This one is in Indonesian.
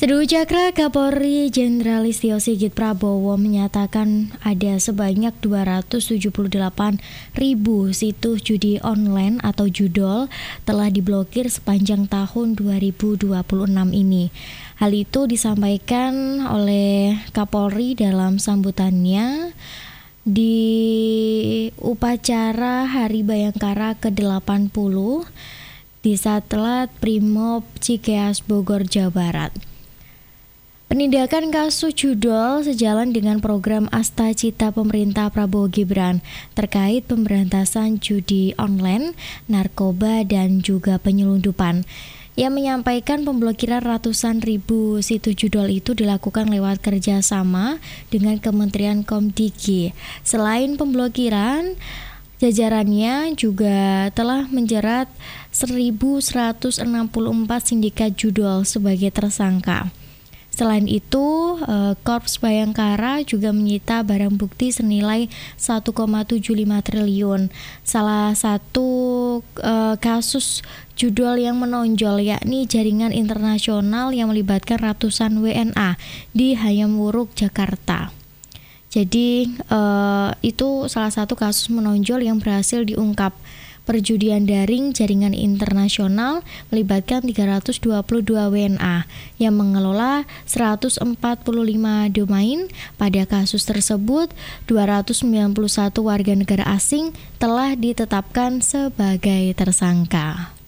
Seduh Cakra, Kapolri Jenderal Listio Sigit Prabowo menyatakan ada sebanyak 278.000 situs judi online atau judol telah diblokir sepanjang tahun 2026 ini. Hal itu disampaikan oleh Kapolri dalam sambutannya di upacara Hari Bayangkara ke-80 di Satlat Brimob Cikeas, Bogor, Jawa Barat. Penindakan kasus judol sejalan dengan program Astacita pemerintah Prabowo Gibran terkait pemberantasan judi online, narkoba, dan juga penyelundupan. Ia menyampaikan pemblokiran ratusan ribu situs judol itu dilakukan lewat kerjasama dengan Kementerian Komdigi. Selain pemblokiran, jajarannya juga telah menjerat 1.164 sindikat judol sebagai tersangka. Selain itu, Korps Bayangkara juga menyita barang bukti senilai 1,75 triliun. Salah satu kasus judol yang menonjol yakni jaringan internasional yang melibatkan ratusan WNA di Hayam Wuruk, Jakarta. Jadi itu salah satu kasus menonjol yang berhasil diungkap. Perjudian daring jaringan internasional melibatkan 322 WNA yang mengelola 145 domain. Pada kasus tersebut, 291 warga negara asing telah ditetapkan sebagai tersangka.